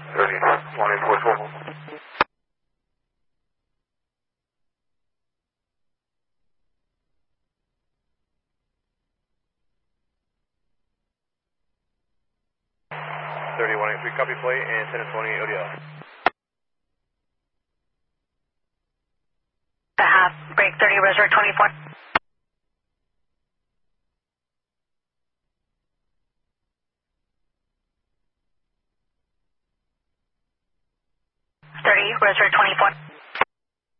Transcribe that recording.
30, 184. 3183, copy plate, and 10 and 20 ODL. Break 30, reserve 24. 30, reserve 24.